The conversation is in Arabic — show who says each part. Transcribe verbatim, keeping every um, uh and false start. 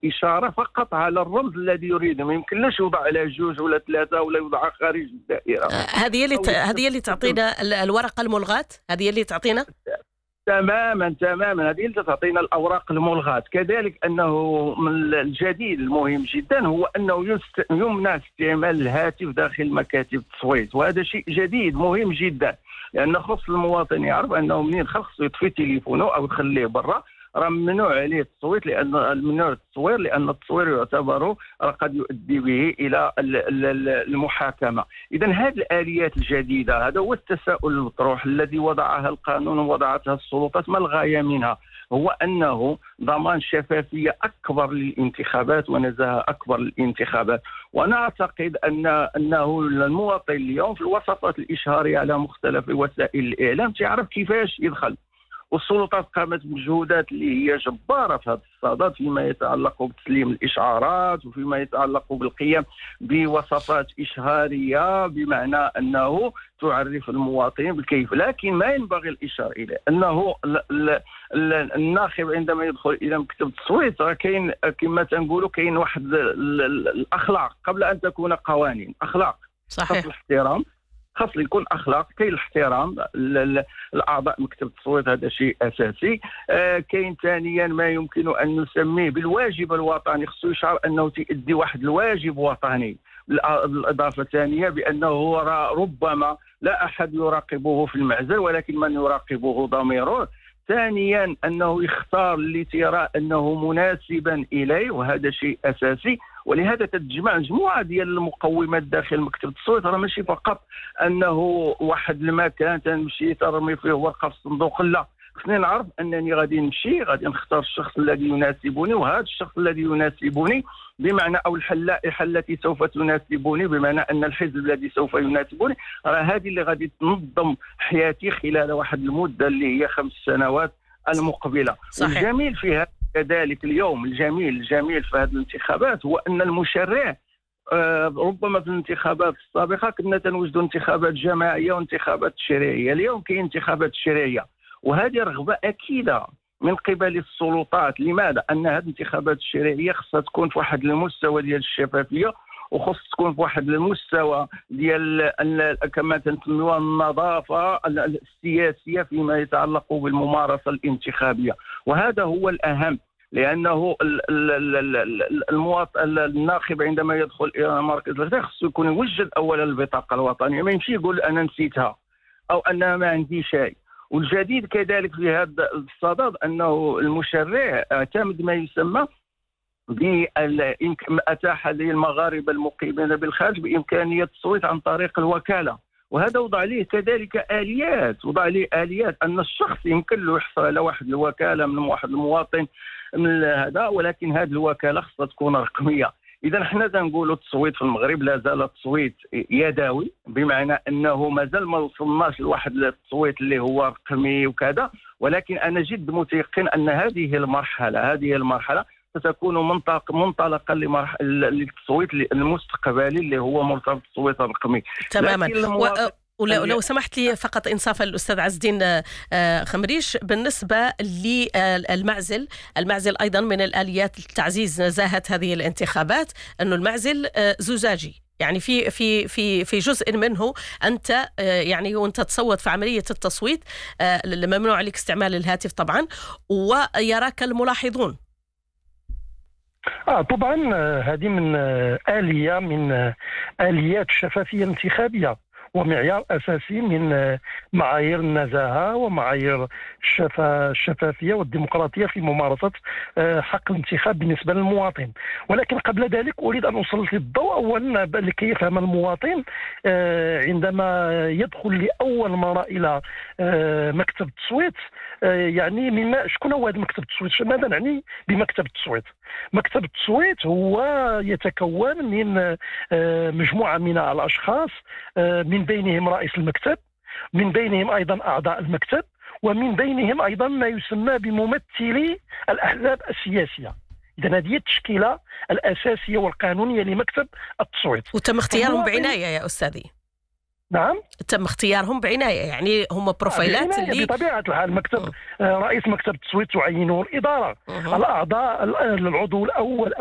Speaker 1: إشارة فقط على الرمز الذي يريده، ما يمكنلاش يوضع على جوج ولا ثلاثة ولا يوضع خارج الدائرة.
Speaker 2: هذه اللي ت... هذه اللي تعطينا الورقة الملغاة، هذه اللي تعطينا
Speaker 1: تماما تماما هذه اللي تعطينا الأوراق الملغاة. كذلك أنه من الجديد المهم جدا هو أنه يست... يمنع استعمال الهاتف داخل مكاتب التصويت، وهذا شيء جديد مهم جدا، لأن خص المواطن يعرف أنه منين خصو يطفي تليفونه أو يخليه برا راه ممنوع عليه التصويت، لأن ممنوع التصوير لأن التصوير يعتبر قد يؤدي به إلى المحاكمة. إذا هذه الآليات الجديدة هذا هو التساؤل المطروح الذي وضعها القانون ووضعتها السلطات. ما الغاية منها؟ هو أنه ضمان شفافية أكبر للانتخابات ونزاهة أكبر للانتخابات. وأنا أعتقد أن أنه المواطن اليوم في الوساطات الإشهارية على مختلف وسائل الإعلام تعرف كيفاش يدخل، والسلطات قامت بمجهودات اللي هي جبارة في هذا الصدد فيما يتعلق بتسليم الإشعارات وفيما يتعلق بالقيام بوساطات إشهارية، بمعنى أنه تعرف المواطنين بالكيف. لكن ما ينبغي الإشارة إليه أنه الناخب عندما يدخل إلى مكتب التصويت كاين كما تنقولوا كاين واحد الأخلاق قبل أن تكون قوانين. أخلاق
Speaker 2: صحيح،
Speaker 1: الاحترام خاص يكون اخلاق، كاين الاحترام الاعضاء مكتب التصويت هذا شيء اساسي. آه كاين ثانيا ما يمكن ان نسميه بالواجب الوطني، خصو يشعر انه تؤدي واحد الواجب وطني. بالاضافه الثانيه بانه ربما لا احد يراقبه في المعزل ولكن من يراقبه ضميره. ثانيا أنه يختار اللي ترى أنه مناسبا إليه وهذا شيء أساسي. ولهذا تتجمع مجموعة ديال المقومات داخل مكتب التصويت، راه ماشي فقط أنه واحد المكان تنمشي ترمي فيه ورقة في الصندوق، لا، خصني نعرف أنني غادي نمشي غادي نختار الشخص الذي يناسبني، وهذا الشخص الذي يناسبني بمعنى أو اللائحة التي سوف تناسبني بمعنى أن الحزب الذي سوف يناسبني راه هذه اللي غادي تنظم حياتي خلال واحد المدة اللي هي خمس سنوات المقبلة.
Speaker 2: صحيح.
Speaker 1: الجميل فيها كذلك اليوم الجميل الجميل في هذه الانتخابات هو أن المشرع آه ربما في الانتخابات السابقة كنا تنوجدوا انتخابات جماعية وانتخابات تشريعية، اليوم كاين انتخابات تشريعية، وهذه رغبة أكيدة من قبل السلطات. لماذا؟ أن هذه الانتخابات التشريعية خصها تكون في واحد المستوى ديال الشفافية، وخص تكون في واحد المستوى ديال كما تنسميوها النظافة السياسية فيما يتعلق بالممارسة الانتخابية، وهذا هو الأهم. لأنه المواطن الناخب عندما يدخل إلى مركز الاختيار خصو يكون يوجد أولا البطاقة الوطنية، ما يمشي يقول أنا نسيتها أو أنا ما عندي شيء. والجديد كذلك في هذا الصدد أنه المشرع اعتمد ما يسمى أتاح للمغاربة المقيمين بالخارج بإمكانية التصويت عن طريق الوكالة، وهذا وضع ليه كذلك آليات، وضع ليه آليات أن الشخص يمكن له يحصل على واحد الوكالة من واحد المواطن من هذا، ولكن هذه الوكالة خصها تكون رقمية. إذا حنا تنقولوا التصويت في المغرب لا زال التصويت يدوي، بمعنى أنه مازال ما وصلناش لواحد التصويت اللي هو رقمي وكذا، ولكن أنا جد متيقن أن هذه المرحلة هذه المرحلة ستكون منطلق منطلقا لمرحلة للتصويت المستقبلي اللي هو مرتبط بالتصويت الرقمي
Speaker 2: تماما. ولو لو سمحت لي فقط إنصافا الأستاذ عز الدين خمريش، بالنسبة للمعزل، المعزل أيضا من الآليات تعزيز نزاهة هذه الانتخابات، أنه المعزل زجاجي، يعني في في في في جزء منه أنت يعني وأنت تصوت في عملية التصويت ممنوع عليك استعمال الهاتف طبعا، ويراك الملاحظون.
Speaker 3: آه طبعا هذه من آلية من آليات الشفافية الانتخابية ومعيار أساسي من معايير النزاهة ومعايير الشفافية والديمقراطية في ممارسة حق الانتخاب بالنسبة للمواطن. ولكن قبل ذلك أريد أن أسلط الضوء أولا لكي يفهم المواطن عندما يدخل لأول مرة إلى مكتب التصويت، يعني مما شكون هو هذا مكتب التصويت؟ ماذا نعني بمكتب التصويت؟ مكتب التصويت هو يتكون من مجموعة من الأشخاص، من بينهم رئيس المكتب، من بينهم أيضا أعضاء المكتب، ومن بينهم أيضا ما يسمى بممثلي الأحزاب السياسية. إذن هذه التشكيلة الأساسية والقانونية لمكتب التصويت،
Speaker 2: وتم اختيارهم بعناية يا أستاذي.
Speaker 3: نعم،
Speaker 2: تم اختيارهم بعناية، يعني هم بروفايلات اللي
Speaker 3: بطبيعة الحال مكتب رئيس مكتب التصويت تعينه الإدارة. الأعضاء العضو الأول